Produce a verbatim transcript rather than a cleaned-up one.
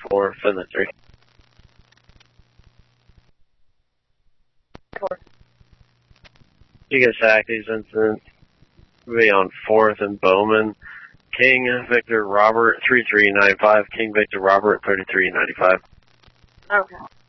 four, Finley three. Four. Chigasaki's incident will be on fourth and Bowman. King Victor Robert, three three nine five. King Victor Robert, thirty-three ninety-five. Okay.